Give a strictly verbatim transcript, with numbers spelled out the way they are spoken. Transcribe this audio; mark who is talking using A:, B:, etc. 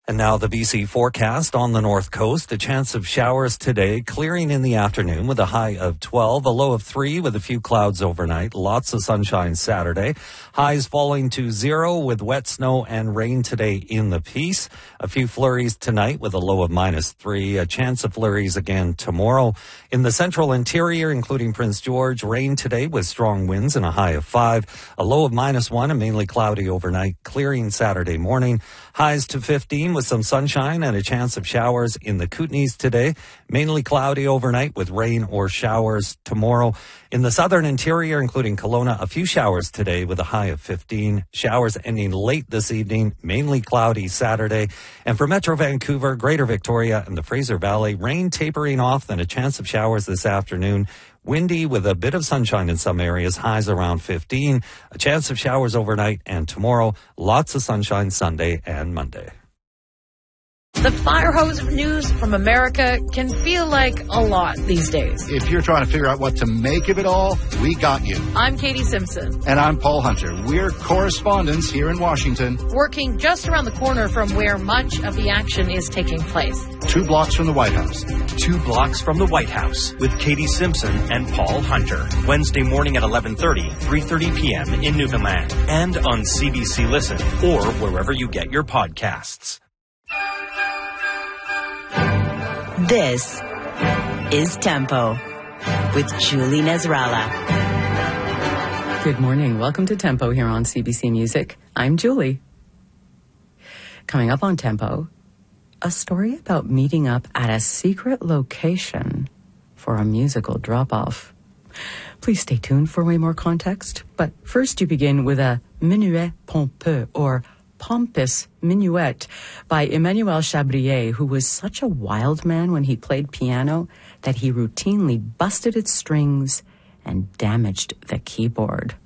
A: And now the B C forecast on the north coast. A chance of showers today, clearing in the afternoon with a high of twelve, a low of three with a few clouds overnight. Lots of sunshine Saturday. Highs falling to zero with wet snow and rain today in the Peace. A few flurries tonight with a low of minus three. A chance of flurries again tomorrow. In the central interior, including Prince George, rain today with strong winds and a high of five. A low of minus one and mainly cloudy overnight. Clearing Saturday morning. Highs to fifteen with some sunshine and a chance of showers in the Kootenays today. Mainly cloudy overnight with rain or showers tomorrow. In the southern interior, including Kelowna, a few showers today with a high of fifteen. Showers ending late this evening, mainly cloudy Saturday. And for Metro Vancouver, Greater Victoria, and the Fraser Valley, rain tapering off, then a chance of showers this afternoon. Windy with a bit of sunshine in some areas, highs around fifteen. A chance of showers overnight and tomorrow. Lots of sunshine Sunday and Monday.
B: The fire hose of news from America can feel like a lot these days.
C: If you're trying to figure out what to make of it all, we got you.
B: I'm Katie Simpson.
C: And I'm Paul Hunter. We're correspondents here in Washington.
B: Working just around the corner from where much of the action is taking place.
C: Two blocks from the White House.
D: Two blocks from the White House with Katie Simpson and Paul Hunter. Wednesday morning at eleven thirty, three thirty p.m. in Newfoundland. And on C B C Listen or wherever you get your podcasts.
E: This is Tempo with Julie Nezrala.
F: Good morning. Welcome to Tempo here on C B C Music. I'm Julie. Coming up on Tempo, a story about meeting up at a secret location for a musical drop-off. Please stay tuned for way more context. But first you begin with a minuet pompeux, or pompous minuet by Emmanuel Chabrier, who was such a wild man when he played piano that he routinely busted its strings and damaged the keyboard.